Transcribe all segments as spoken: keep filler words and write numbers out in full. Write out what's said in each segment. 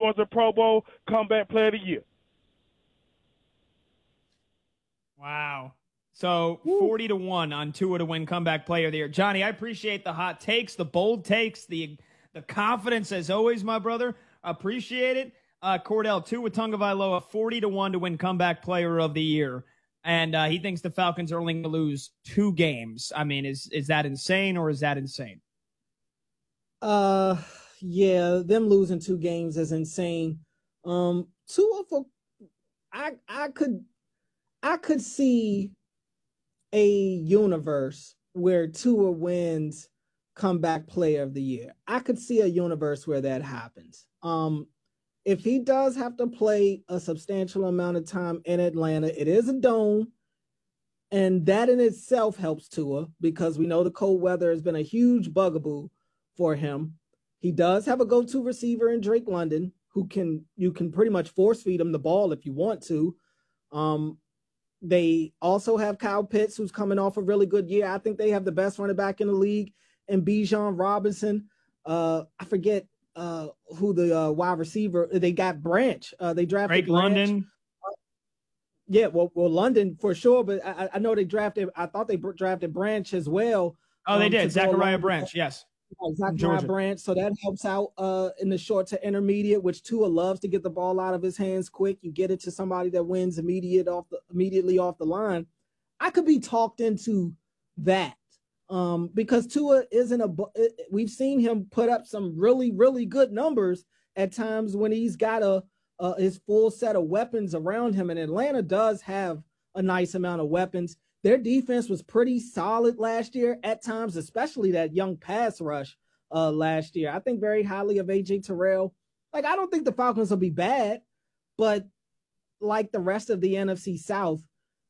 Defensive Pro Bowl, Comeback Player of the Year. Wow. So forty to one on Tua to win Comeback Player of the Year. Johnny, I appreciate the hot takes, the bold takes, the the confidence as always, my brother. Appreciate it. Uh, Cordell, Tua Tagovailoa, forty to one to win Comeback Player of the Year. And uh, he thinks the Falcons are only going to lose two games. I mean, is is that insane or is that insane? Uh, yeah, them losing two games is insane. Um, Tua for I I could I could see a universe where Tua wins Comeback Player of the Year. I could see a universe where that happens. Um, if he does have to play a substantial amount of time in Atlanta, it is a dome, and that in itself helps Tua because we know the cold weather has been a huge bugaboo for him. He does have a go-to receiver in Drake London, who can you can pretty much force feed him the ball if you want to. Um, They also have Kyle Pitts, who's coming off a really good year. I think they have the best running back in the league, and Bijan Robinson. Uh, I forget uh, who the uh, wide receiver. They got Branch. Uh, they drafted Drake Branch. London. Uh, yeah, well, well, London for sure, but I, I know they drafted. I thought they drafted Branch as well. Oh, they um, did. Zachariah Branch, yes. Zachariah Branch, so that helps out uh, in the short to intermediate, which Tua loves to get the ball out of his hands quick. You get it to somebody that wins immediate off the immediately off the line. I could be talked into that um, because Tua isn't a. We've seen him put up some really really good numbers at times when he's got a, a his full set of weapons around him, and Atlanta does have a nice amount of weapons. Their defense was pretty solid last year at times, especially that young pass rush uh, last year. I think very highly of A J Terrell. Like, I don't think the Falcons will be bad, but like the rest of the N F C South,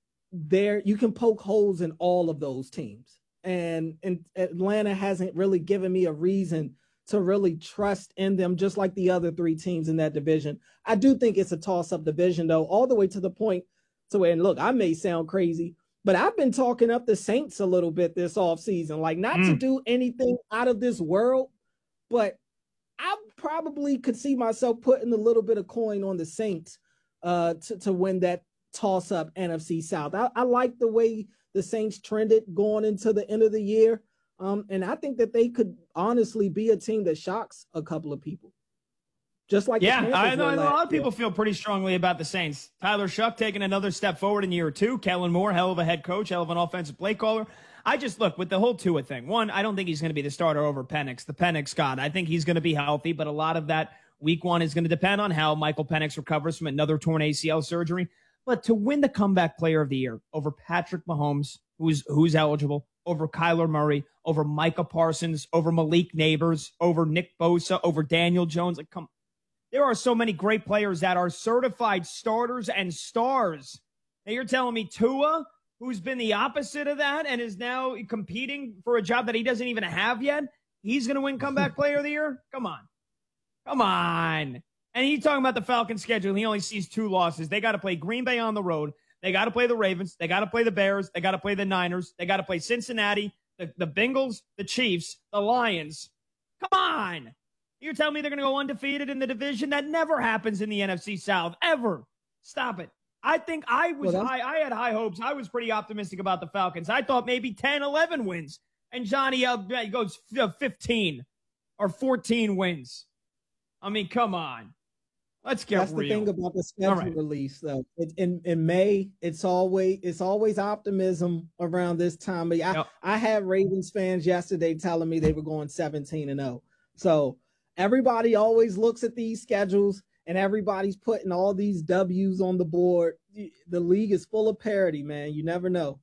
there you can poke holes in all of those teams. And, and Atlanta hasn't really given me a reason to really trust in them, just like the other three teams in that division. I do think it's a toss-up division, though, all the way to the point to where, and look, I may sound crazy, but I've been talking up the Saints a little bit this offseason, like not mm. to do anything out of this world, but I probably could see myself putting a little bit of coin on the Saints uh, to, to win that toss-up N F C South. I, I like the way the Saints trended going into the end of the year, um, and I think that they could honestly be a team that shocks a couple of people. Just like yeah, I know a lot of people feel pretty strongly about the Saints. Tyler Shuck taking another step forward in year two. Kellen Moore, hell of a head coach, hell of an offensive play caller. I just look with the whole Tua thing. One, I don't think he's going to be the starter over Penix, the Penix god. I think he's going to be healthy, but a lot of that week one is going to depend on how Michael Penix recovers from another torn A C L surgery. But to win the Comeback Player of the Year over Patrick Mahomes, who's who's eligible, over Kyler Murray, over Micah Parsons, over Malik Neighbors, over Nick Bosa, over Daniel Jones, like come. There are so many great players that are certified starters and stars. Now you're telling me Tua, who's been the opposite of that and is now competing for a job that he doesn't even have yet, he's going to win Comeback Player of the Year? Come on. Come on. And he's talking about the Falcons schedule. He only sees two losses. They got to play Green Bay on the road. They got to play the Ravens. They got to play the Bears. They got to play the Niners. They got to play Cincinnati, the, the Bengals, the Chiefs, the Lions. Come on. You're telling me they're going to go undefeated in the division? That never happens in the N F C South, ever. Stop it. I think I was well, high. I had high hopes. I was pretty optimistic about the Falcons. I thought maybe ten, eleven wins. And Johnny uh, goes fifteen or fourteen wins. I mean, come on. Let's get That's real. That's the thing about the schedule right. release, though. It, in in May, it's always it's always optimism around this time. I, yep. I had Ravens fans yesterday telling me they were going seventeen and oh. So everybody always looks at these schedules and everybody's putting all these W's on the board. The league is full of parity, man. You never know.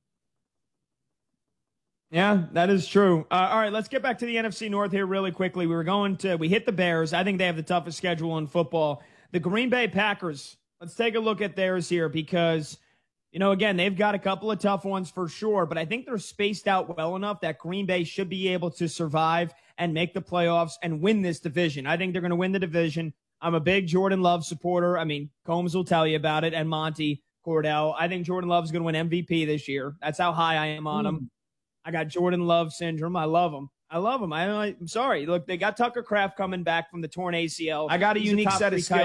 Yeah, that is true. Uh, all right, let's get back to the N F C North here really quickly. We were going to, we hit the Bears. I think they have the toughest schedule in football. The Green Bay Packers, let's take a look at theirs here because, you know, again, they've got a couple of tough ones for sure, but I think they're spaced out well enough that Green Bay should be able to survive and make the playoffs and win this division. I think they're going to win the division. I'm a big Jordan Love supporter. I mean, Combs will tell you about it, and Monty Cordell. I think Jordan Love's going to win M V P this year. That's how high I am on mm. him. I got Jordan Love syndrome. I love him. I love him. I, I'm sorry. Look, they got Tucker Kraft coming back from the torn A C L. I got a He's unique a set of skills.